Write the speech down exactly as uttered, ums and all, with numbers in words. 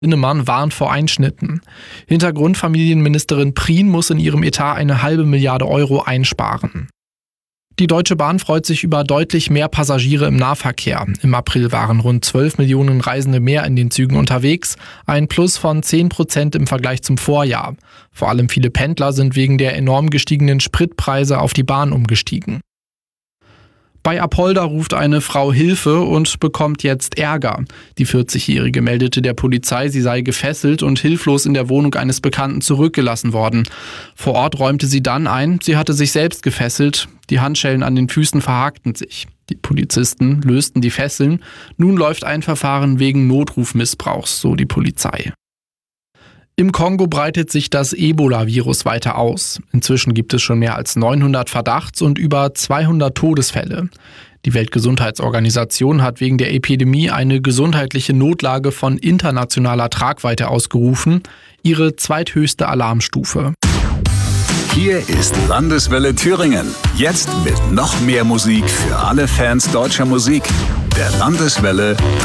Linnemann warnt vor Einschnitten. Hintergrund: Familienministerin Prien muss in ihrem Etat eine halbe Milliarde Euro einsparen. Die Deutsche Bahn freut sich über deutlich mehr Passagiere im Nahverkehr. Im April waren rund zwölf Millionen Reisende mehr in den Zügen unterwegs, ein Plus von zehn Prozent im Vergleich zum Vorjahr. Vor allem viele Pendler sind wegen der enorm gestiegenen Spritpreise auf die Bahn umgestiegen. Bei Apolda ruft eine Frau Hilfe und bekommt jetzt Ärger. Die vierzigjährige meldete der Polizei, sie sei gefesselt und hilflos in der Wohnung eines Bekannten zurückgelassen worden. Vor Ort räumte sie dann ein, sie hatte sich selbst gefesselt. Die Handschellen an den Füßen verhakten sich. Die Polizisten lösten die Fesseln. Nun läuft ein Verfahren wegen Notrufmissbrauchs, so die Polizei. Im Kongo breitet sich das Ebola-Virus weiter aus. Inzwischen gibt es schon mehr als neunhundert Verdachts- und über zweihundert Todesfälle. Die Weltgesundheitsorganisation hat wegen der Epidemie eine gesundheitliche Notlage von internationaler Tragweite ausgerufen, ihre zweithöchste Alarmstufe. Hier ist Landeswelle Thüringen. Jetzt mit noch mehr Musik für alle Fans deutscher Musik. Der Landeswelle